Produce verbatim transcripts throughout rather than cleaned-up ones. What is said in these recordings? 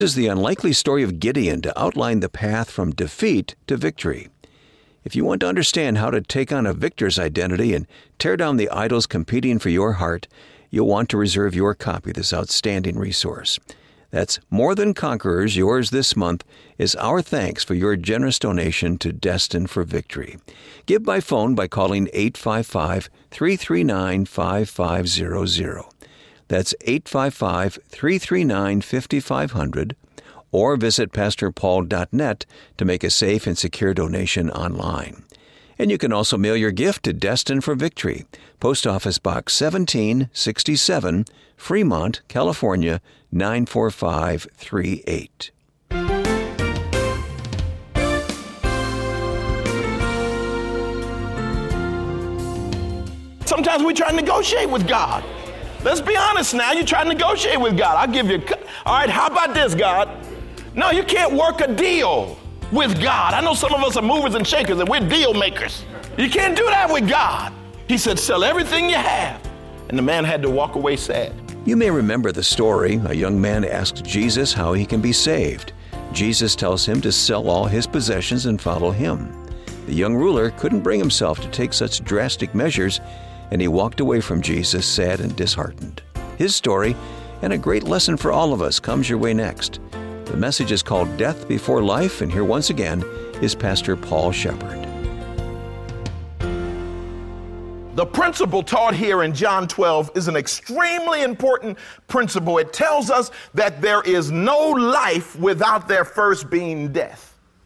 This is the unlikely story of Gideon to outline the path from defeat to victory. If you want to understand how to take on a victor's identity and tear down the idols competing for your heart, you'll want to reserve your copy of this outstanding resource. That's More Than Conquerors. Yours this month is our thanks for your generous donation to Destined for Victory. Give by phone by calling eight five five, three three nine, five five zero zero. That's eight five five, three three nine, five five zero zero, or visit pastor paul dot net to make a safe and secure donation online. And you can also mail your gift to Destined for Victory, Post Office Box seventeen sixty-seven, Fremont, California, nine four five three eight. Sometimes we try to negotiate with God. Let's be honest now. You try to negotiate with God. I'll give you a, all right, how about this, God? No, you can't work a deal with God. I know some of us are movers and shakers and we're deal makers. You can't do that with God. He said, sell everything you have. And the man had to walk away sad. You may remember the story. A young man asks Jesus how he can be saved. Jesus tells him to sell all his possessions and follow him. The young ruler couldn't bring himself to take such drastic measures, and he walked away from Jesus sad and disheartened. His story, and a great lesson for all of us, comes your way next. The message is called Death Before Life, and here once again is Pastor Paul Shepherd. The principle taught here in John twelve is an extremely important principle. It tells us that there is no life without there first being death.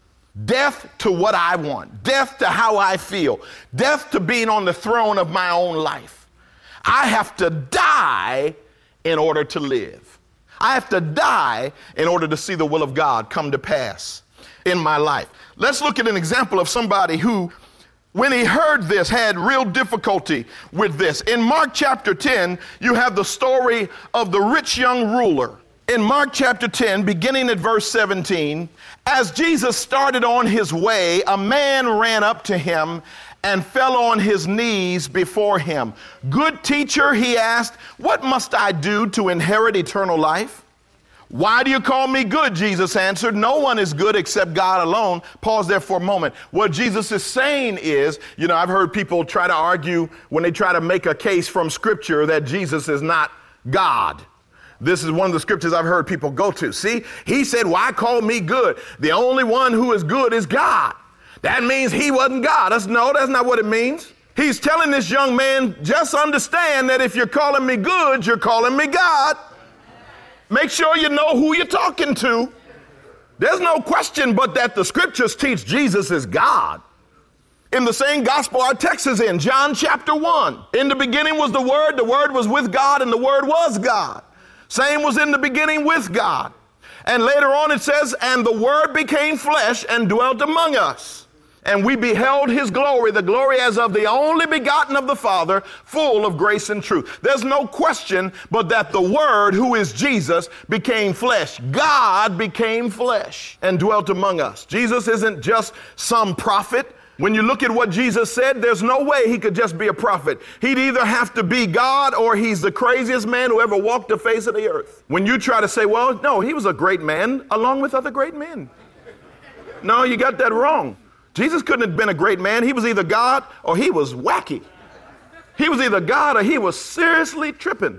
Death to what I want, death to how I feel, death to being on the throne of my own life. I have to die in order to live. I have to die in order to see the will of God come to pass in my life. Let's look at an example of somebody who, when he heard this, had real difficulty with this. In Mark chapter ten, you have the story of the rich young ruler. In Mark chapter ten, beginning at verse seventeen, as Jesus started on his way, a man ran up to him and fell on his knees before him. Good teacher, he asked, what must I do to inherit eternal life? Why do you call me good? Jesus answered, no one is good except God alone. Pause there for a moment. What Jesus is saying is, you know, I've heard people try to argue when they try to make a case from Scripture that Jesus is not God. This is one of the scriptures I've heard people go to. See, he said, why call me good? The only one who is good is God. That means he wasn't God. That's, no, that's not what it means. He's telling this young man, just understand that if you're calling me good, you're calling me God. Make sure you know who you're talking to. There's no question but that the scriptures teach Jesus is God. In the same gospel our text is in, John chapter one. In the beginning was the Word, the Word was with God, and the Word was God. Same was in the beginning with God. And later on it says, and the Word became flesh and dwelt among us. And we beheld his glory, the glory as of the only begotten of the Father, full of grace and truth. There's no question but that the Word, who is Jesus, became flesh. God became flesh and dwelt among us. Jesus isn't just some prophet. When you look at what Jesus said, there's no way he could just be a prophet. He'd either have to be God or he's the craziest man who ever walked the face of the earth. When you try to say, well, no, he was a great man along with other great men. No, you got that wrong. Jesus couldn't have been a great man. He was either God or he was wacky. He was either God or he was seriously tripping.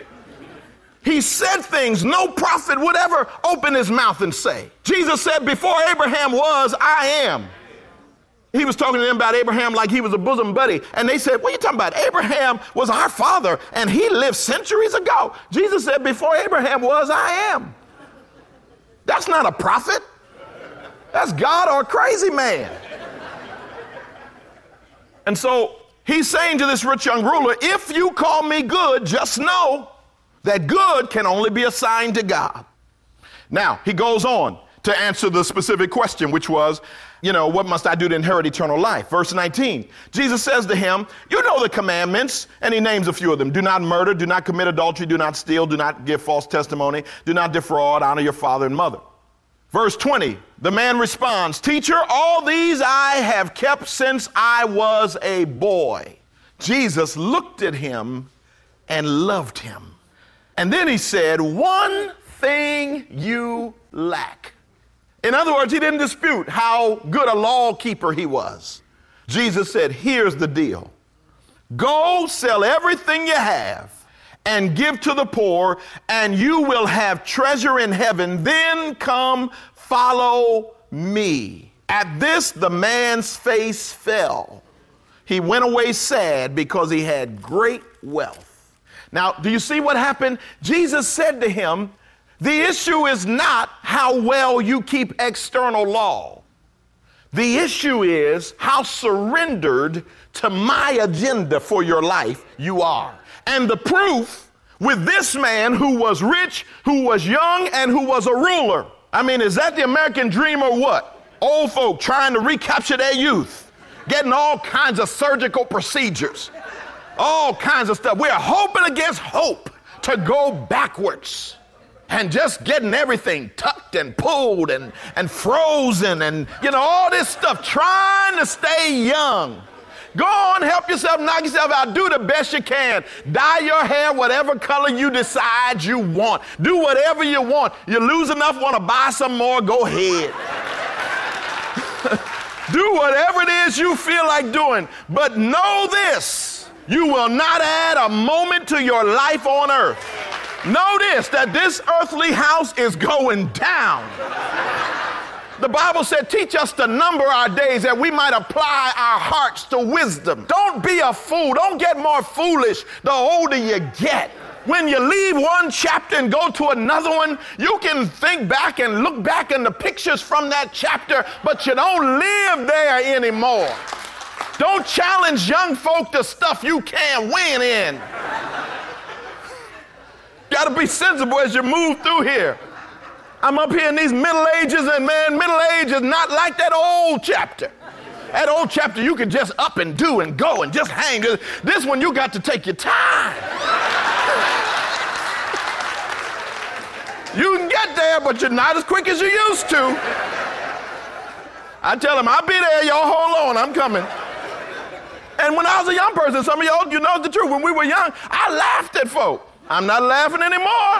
He said things no prophet would ever open his mouth and say. Jesus said, before Abraham was, I am. He was talking to them about Abraham like he was a bosom buddy. And they said, what are you talking about? Abraham was our father and he lived centuries ago. Jesus said, before Abraham was, I am. That's not a prophet. That's God or a crazy man. And so he's saying to this rich young ruler, if you call me good, just know that good can only be assigned to God. Now, he goes on to answer the specific question, which was, you know, what must I do to inherit eternal life? Verse nineteen, Jesus says to him, you know the commandments, and he names a few of them. Do not murder, do not commit adultery, do not steal, do not give false testimony, do not defraud, honor your father and mother. Verse twenty, the man responds, teacher, all these I have kept since I was a boy. Jesus looked at him and loved him. And then he said, one thing you lack. In other words, he didn't dispute how good a law keeper he was. Jesus said, here's the deal. Go sell everything you have and give to the poor, and you will have treasure in heaven. Then come follow me. At this, the man's face fell. He went away sad because he had great wealth. Now, do you see what happened? Jesus said to him, the issue is not how well you keep external law. The issue is how surrendered to my agenda for your life you are. And the proof with this man who was rich, who was young, and who was a ruler. I mean, is that the American dream or what? Old folk trying to recapture their youth, getting all kinds of surgical procedures, all kinds of stuff. We're hoping against hope to go backwards. And just getting everything tucked and pulled and, and frozen and, you know, all this stuff, trying to stay young. Go on, help yourself, knock yourself out, do the best you can. Dye your hair whatever color you decide you want. Do whatever you want. You lose enough, want to buy some more, go ahead. Do whatever it is you feel like doing. But know this, you will not add a moment to your life on earth. Notice that this earthly house is going down. The Bible said, teach us to number our days that we might apply our hearts to wisdom. Don't be a fool. Don't get more foolish the older you get. When you leave one chapter and go to another one, you can think back and look back in the pictures from that chapter, but you don't live there anymore. Don't challenge young folk to stuff you can't win in. Got to be sensible as you move through here. I'm up here in these Middle Ages, and man, Middle Age is not like that old chapter. That old chapter you can just up and do and go and just hang. This one you got to take your time. You can get there, but you're not as quick as you used to. I tell them, I'll be there, y'all hold on, I'm coming. And when I was a young person, some of y'all, you know the truth, when we were young, I laughed at folk. I'm not laughing anymore.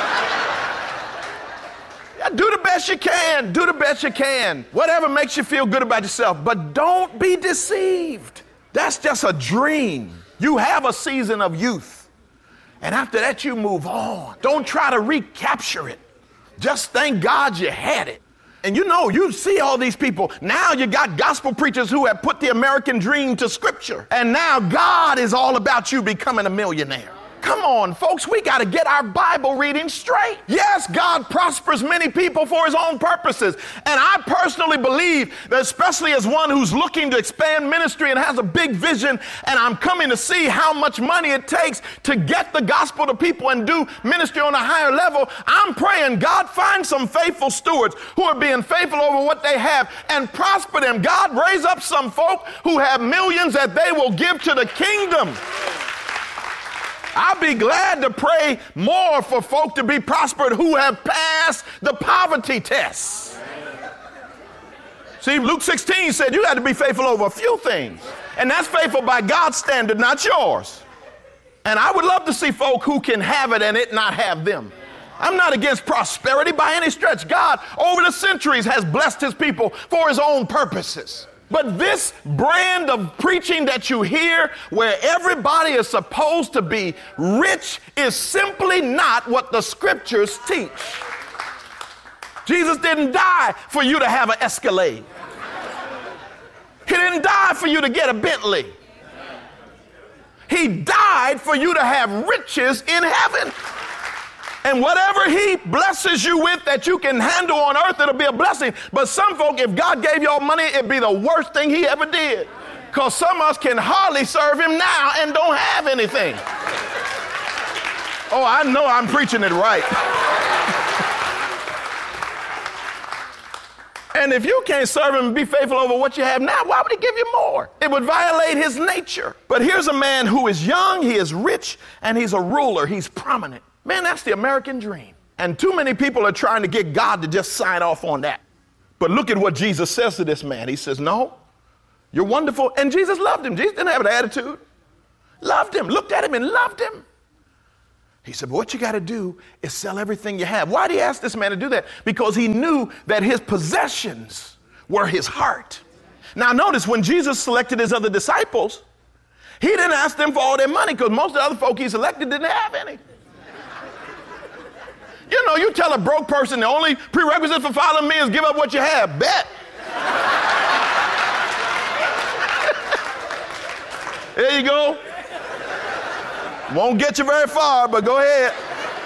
Yeah, do the best you can. Do the best you can. Whatever makes you feel good about yourself. But don't be deceived. That's just a dream. You have a season of youth. And after that, you move on. Don't try to recapture it. Just thank God you had it. And you know, you see all these people. Now you got gospel preachers who have put the American dream to scripture. And now God is all about you becoming a millionaire. Come on, folks, we got to get our Bible reading straight. Yes, God prospers many people for his own purposes. And I personally believe that, especially as one who's looking to expand ministry and has a big vision, and I'm coming to see how much money it takes to get the gospel to people and do ministry on a higher level, I'm praying God find some faithful stewards who are being faithful over what they have and prosper them. God raise up some folk who have millions that they will give to the kingdom. I'll be glad to pray more for folk to be prospered who have passed the poverty tests. See, Luke sixteen said you had to be faithful over a few things. And that's faithful by God's standard, not yours. And I would love to see folk who can have it and it not have them. I'm not against prosperity by any stretch. God, over the centuries, has blessed his people for his own purposes. But this brand of preaching that you hear where everybody is supposed to be rich is simply not what the scriptures teach. Jesus didn't die for you to have an Escalade. He didn't die for you to get a Bentley. He died for you to have riches in heaven. And whatever he blesses you with that you can handle on earth, it'll be a blessing. But some folk, if God gave y'all money, it'd be the worst thing he ever did. Because some of us can hardly serve him now and don't have anything. Oh, I know I'm preaching it right. And if you can't serve him and be faithful over what you have now, why would he give you more? It would violate his nature. But here's a man who is young, he is rich, and he's a ruler. He's prominent. Man, that's the American dream. And too many people are trying to get God to just sign off on that. But look at what Jesus says to this man. He says, no, you're wonderful. And Jesus loved him. Jesus didn't have an attitude. Loved him, looked at him and loved him. He said, but what you got to do is sell everything you have. Why did he ask this man to do that? Because he knew that his possessions were his heart. Now notice when Jesus selected his other disciples, he didn't ask them for all their money because most of the other folk he selected didn't have any. You know, you tell a broke person the only prerequisite for following me is give up what you have. Bet. There you go. Won't get you very far, but go ahead.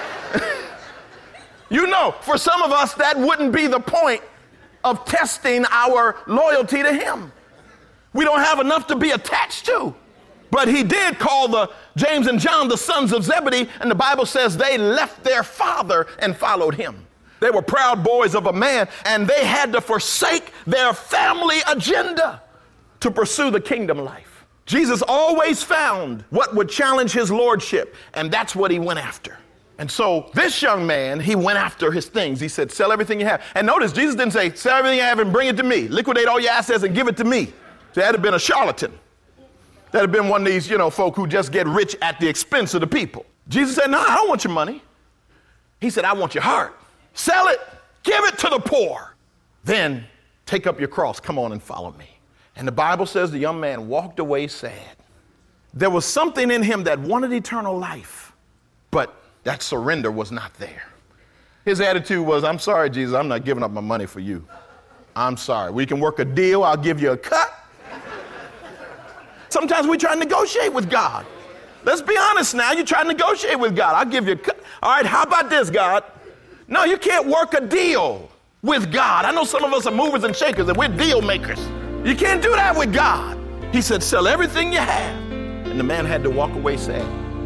You know, for some of us, that wouldn't be the point of testing our loyalty to him. We don't have enough to be attached to. But he did call the James and John the sons of Zebedee, and the Bible says they left their father and followed him. They were proud boys of a man, and they had to forsake their family agenda to pursue the kingdom life. Jesus always found what would challenge his lordship, and that's what he went after. And so this young man, he went after his things. He said, sell everything you have. And notice, Jesus didn't say, sell everything you have and bring it to me. Liquidate all your assets and give it to me. So that'd have been a charlatan. That'd have been one of these, you know, folk who just get rich at the expense of the people. Jesus said, no, I don't want your money. He said, I want your heart. Sell it, give it to the poor. Then take up your cross. Come on and follow me. And the Bible says the young man walked away sad. There was something in him that wanted eternal life, but that surrender was not there. His attitude was, I'm sorry, Jesus, I'm not giving up my money for you. I'm sorry. We can work a deal. I'll give you a cut. Sometimes we try to negotiate with God. Let's be honest now. You try to negotiate with God. I'll give you a cut. All right, how about this, God? No, you can't work a deal with God. I know some of us are movers and shakers and we're deal makers. You can't do that with God. He said, sell everything you have. And the man had to walk away sad.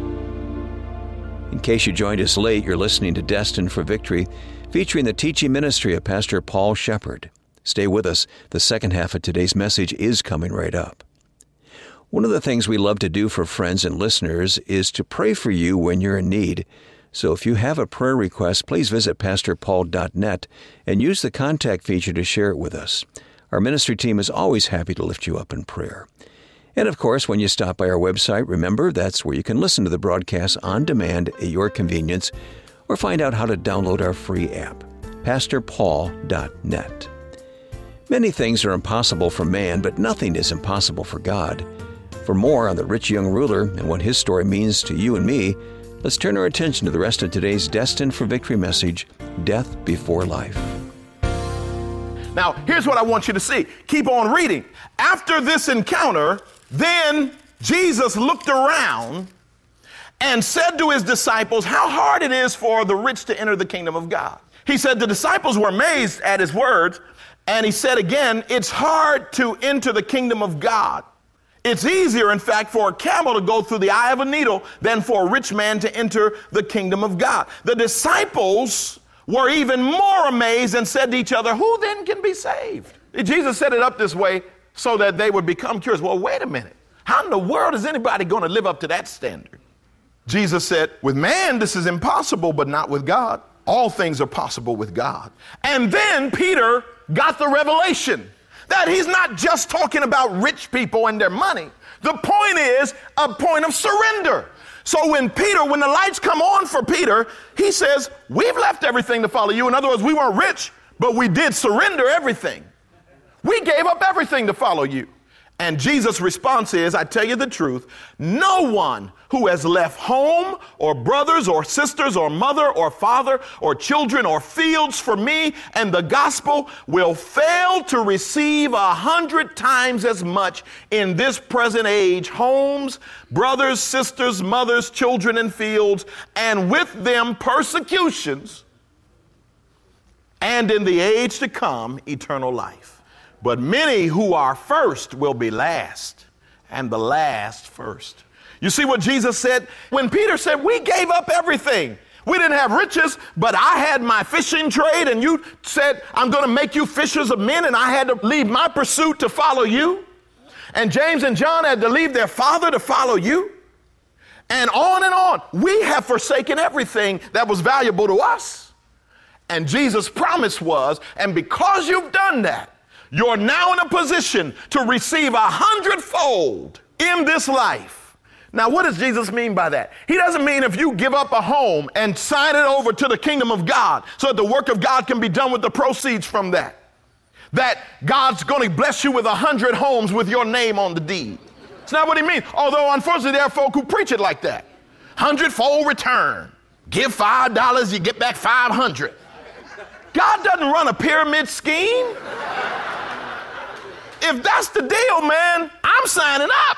In case you joined us late, you're listening to Destined for Victory, featuring the teaching ministry of Pastor Paul Shepherd. Stay with us. The second half of today's message is coming right up. One of the things we love to do for friends and listeners is to pray for you when you're in need. So if you have a prayer request, please visit pastor paul dot net and use the contact feature to share it with us. Our ministry team is always happy to lift you up in prayer. And of course, when you stop by our website, remember that's where you can listen to the broadcast on demand at your convenience or find out how to download our free app, pastor paul dot net. Many things are impossible for man, but nothing is impossible for God. For more on the rich young ruler and what his story means to you and me, let's turn our attention to the rest of today's Destined for Victory message, Death Before Life. Now, here's what I want you to see. Keep on reading. After this encounter, then Jesus looked around and said to his disciples how hard it is for the rich to enter the kingdom of God. He said the disciples were amazed at his words, and he said again, it's hard to enter the kingdom of God. It's easier, in fact, for a camel to go through the eye of a needle than for a rich man to enter the kingdom of God. The disciples were even more amazed and said to each other, who then can be saved? Jesus set it up this way so that they would become curious. Well, wait a minute. How in the world is anybody going to live up to that standard? Jesus said, with man, this is impossible, but not with God. All things are possible with God. And then Peter got the revelation that he's not just talking about rich people and their money. The point is a point of surrender. So when Peter, when the lights come on for Peter, he says, we've left everything to follow you. In other words, we weren't rich, but we did surrender everything. We gave up everything to follow you. And Jesus' response is, I tell you the truth, no one who has left home or brothers or sisters or mother or father or children or fields for me and the gospel will fail to receive a hundred times as much in this present age, homes, brothers, sisters, mothers, children, and fields, and with them persecutions, and in the age to come, eternal life. But many who are first will be last, and the last first. You see what Jesus said? When Peter said, we gave up everything. We didn't have riches, but I had my fishing trade, and you said, I'm going to make you fishers of men, and I had to leave my pursuit to follow you. And James and John had to leave their father to follow you. And on and on. We have forsaken everything that was valuable to us. And Jesus' promise was, and because you've done that, you're now in a position to receive a hundredfold in this life. Now, what does Jesus mean by that? He doesn't mean if you give up a home and sign it over to the kingdom of God so that the work of God can be done with the proceeds from that, that God's going to bless you with a hundred homes with your name on the deed. It's not what he means. Although, unfortunately, there are folk who preach it like that. Hundredfold return. Give five dollars, you get back five hundred. God doesn't run a pyramid scheme. If that's the deal, man, I'm signing up.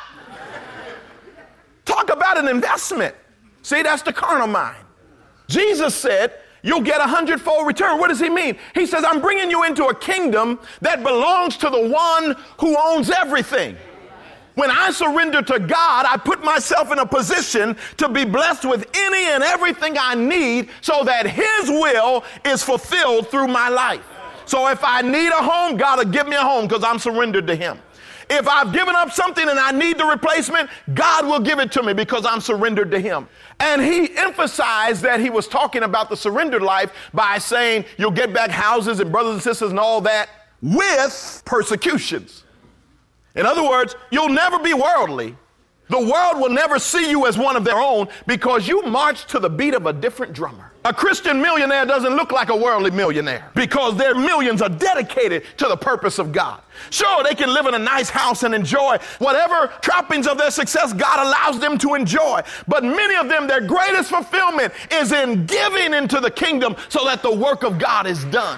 Talk about an investment. See, that's the carnal mind. Jesus said, you'll get a hundredfold return. What does he mean? He says, I'm bringing you into a kingdom that belongs to the one who owns everything. When I surrender to God, I put myself in a position to be blessed with any and everything I need so that his will is fulfilled through my life. So if I need a home, God will give me a home because I'm surrendered to him. If I've given up something and I need the replacement, God will give it to me because I'm surrendered to him. And he emphasized that he was talking about the surrendered life by saying you'll get back houses and brothers and sisters and all that with persecutions. In other words, you'll never be worldly. The world will never see you as one of their own because you march to the beat of a different drummer. A Christian millionaire doesn't look like a worldly millionaire because their millions are dedicated to the purpose of God. Sure, they can live in a nice house and enjoy whatever trappings of their success God allows them to enjoy. But many of them, their greatest fulfillment is in giving into the kingdom so that the work of God is done.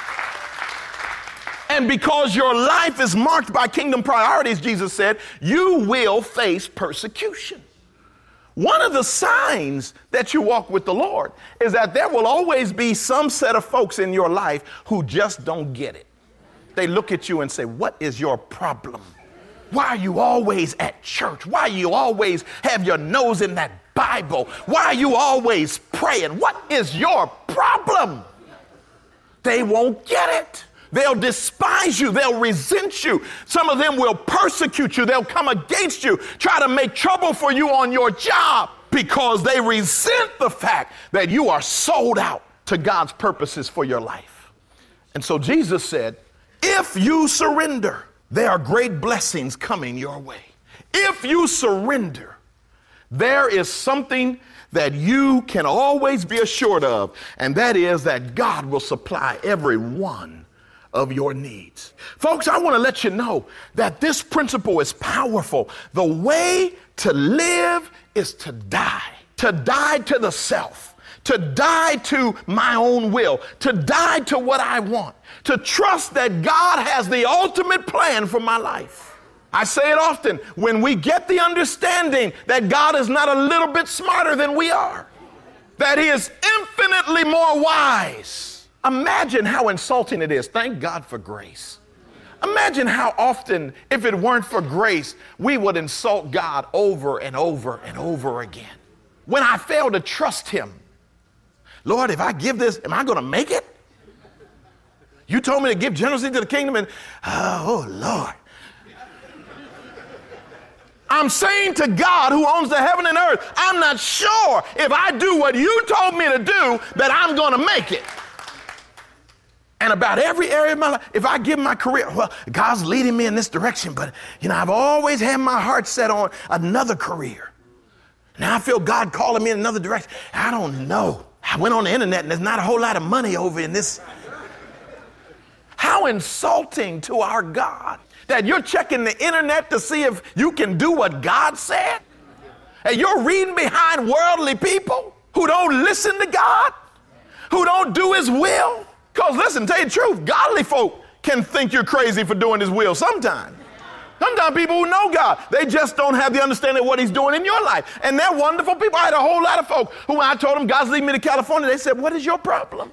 And because your life is marked by kingdom priorities, Jesus said, you will face persecution. One of the signs that you walk with the Lord is that there will always be some set of folks in your life who just don't get it. They look at you and say, what is your problem? Why are you always at church? Why you always have your nose in that Bible? Why are you always praying? What is your problem? They won't get it. They'll despise you. They'll resent you. Some of them will persecute you. They'll come against you, try to make trouble for you on your job because they resent the fact that you are sold out to God's purposes for your life. And so Jesus said, if you surrender, there are great blessings coming your way. If you surrender, there is something that you can always be assured of, and that is that God will supply every one of your needs. Folks, I want to let you know that this principle is powerful. The way to live is to die, to die to the self, to die to my own will, to die to what I want, to trust that God has the ultimate plan for my life. I say it often, when we get the understanding that God is not a little bit smarter than we are, that he is infinitely more wise. Imagine how insulting it is. Thank God for grace. Imagine how often, if it weren't for grace, we would insult God over and over and over again. When I fail to trust him, Lord, if I give this, am I going to make it? You told me to give generously to the kingdom and, oh, Lord. I'm saying to God who owns the heaven and earth, I'm not sure if I do what you told me to do that I'm going to make it. And about every area of my life, if I give my career, well, God's leading me in this direction, but, you know, I've always had my heart set on another career. Now I feel God calling me in another direction. I don't know. I went on the internet and there's not a whole lot of money over in this. How insulting to our God that you're checking the internet to see if you can do what God said. And you're reading behind worldly people who don't listen to God, who don't do his will. Because listen, tell you the truth, godly folk can think you're crazy for doing his will sometimes. Sometimes people who know God, they just don't have the understanding of what he's doing in your life. And they're wonderful people. I had a whole lot of folk who, when I told them God's leading me to California, they said, what is your problem?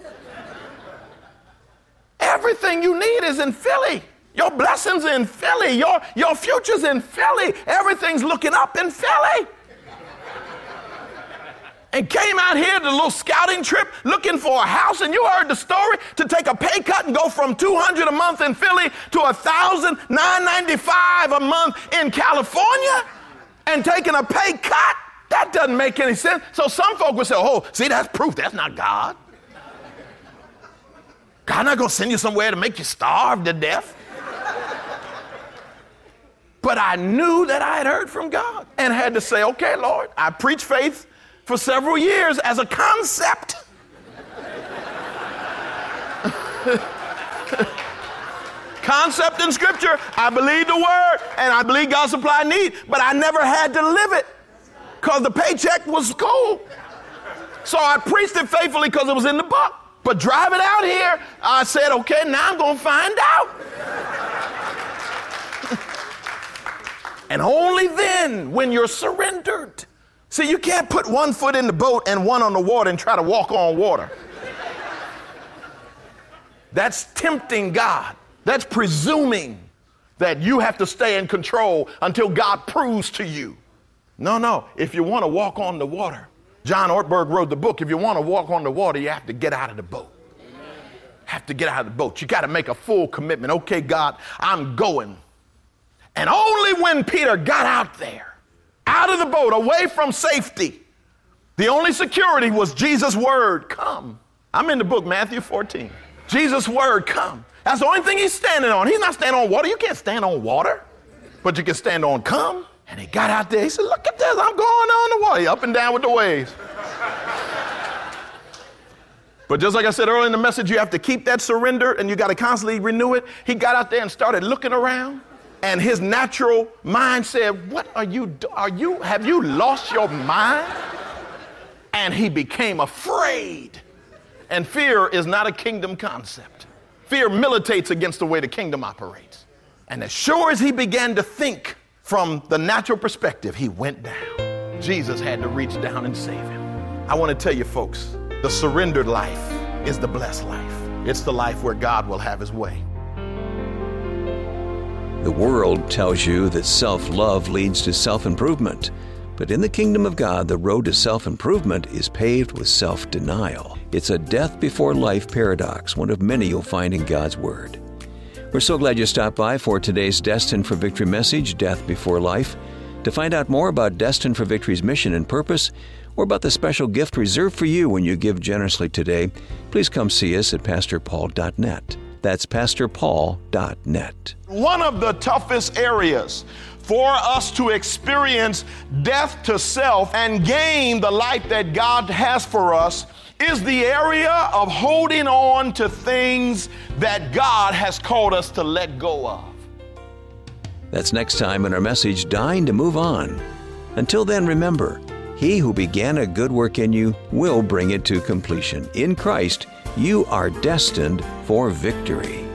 Everything you need is in Philly. Your blessings are in Philly. Your, your future's in Philly. Everything's looking up in Philly. And came out here to a little scouting trip looking for a house, and you heard the story, to take a pay cut and go from two hundred dollars a month in Philly to one thousand nine hundred ninety-five dollars a month in California, and taking a pay cut. That doesn't make any sense. So some folk would say, oh, see, that's proof. That's not God. God's not going to send you somewhere to make you starve to death. But I knew that I had heard from God and had to say, okay, Lord, I preached faith for several years as a concept. Concept in Scripture. I believe the word and I believe God supplied need, but I never had to live it because the paycheck was cold. So I preached it faithfully because it was in the book. But driving out here, I said, okay, now I'm going to find out. And only then, when you're surrendered. See, you can't put one foot in the boat and one on the water and try to walk on water. That's tempting God. That's presuming that you have to stay in control until God proves to you. No, no. If you want to walk on the water, John Ortberg wrote the book, if you want to walk on the water, you have to get out of the boat. Amen. Have to get out of the boat. You got to make a full commitment. Okay, God, I'm going. And only when Peter got out there, out of the boat, away from safety, the only security was Jesus' word, come. I'm in the book, Matthew fourteen. Jesus' word, come. That's the only thing he's standing on. He's not standing on water. You can't stand on water, but you can stand on come. And he got out there. He said, look at this. I'm going on the water. Up and down with the waves. But just like I said earlier in the message, you have to keep that surrender and you got to constantly renew it. He got out there and started looking around. And his natural mind said, what are you doing? Are you, have you lost your mind? And he became afraid. And fear is not a kingdom concept. Fear militates against the way the kingdom operates. And as sure as he began to think from the natural perspective, he went down. Jesus had to reach down and save him. I want to tell you folks, the surrendered life is the blessed life. It's the life where God will have his way. The world tells you that self-love leads to self-improvement. But in the kingdom of God, the road to self-improvement is paved with self-denial. It's a death before life paradox, one of many you'll find in God's Word. We're so glad you stopped by for today's Destined for Victory message, Death Before Life. To find out more about Destined for Victory's mission and purpose, or about the special gift reserved for you when you give generously today, please come see us at pastor paul dot net. That's pastor paul dot net. One of the toughest areas for us to experience death to self and gain the life that God has for us is the area of holding on to things that God has called us to let go of. That's next time in our message, Dying to Move On. Until then, remember, he who began a good work in you will bring it to completion. In Christ, you are destined for victory.